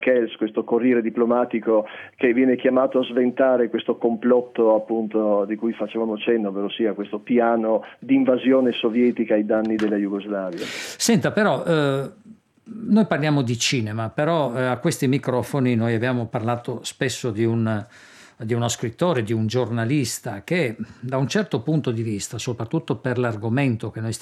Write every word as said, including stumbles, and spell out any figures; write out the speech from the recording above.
Kells, questo corriere diplomatico che viene chiamato a sventare questo complotto appunto di cui facevamo cenno, ovvero sia questo piano di invasione sovietica ai danni della Jugoslavia. Senta, però eh, noi parliamo di cinema, però eh, a questi microfoni noi abbiamo parlato spesso di un, di uno scrittore, di un giornalista che da un certo punto di vista, soprattutto per l'argomento che noi stiamo